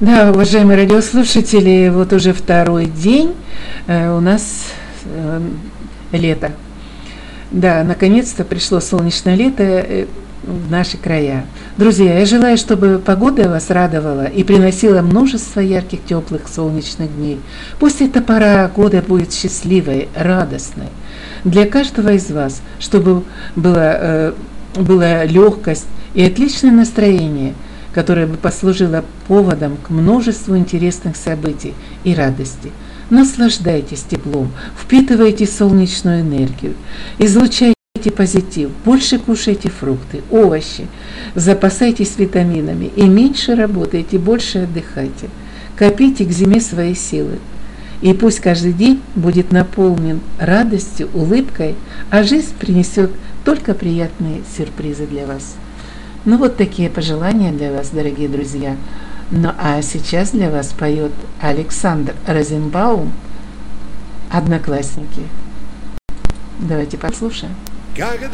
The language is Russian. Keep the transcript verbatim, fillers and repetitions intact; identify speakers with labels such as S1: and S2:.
S1: Да, уважаемые радиослушатели, вот уже второй день э, у нас э, лето. Да, наконец-то пришло солнечное лето э, в наши края. Друзья, я желаю, чтобы погода вас радовала и приносила множество ярких, теплых, солнечных дней. Пусть эта пора года будет счастливой, радостной для каждого из вас, чтобы была, э, была легкость и отличное настроение, которое бы послужило поводом к множеству интересных событий и радости. Наслаждайтесь теплом, впитывайте солнечную энергию, излучайте позитив, больше кушайте фрукты, овощи, запасайтесь витаминами и меньше работайте, больше отдыхайте. Копите к зиме свои силы. И пусть каждый день будет наполнен радостью, улыбкой, а жизнь принесет только приятные сюрпризы для вас. Ну вот такие пожелания для вас, дорогие друзья. Ну а сейчас для вас поет Александр Розенбаум «Одноклассники». Давайте послушаем.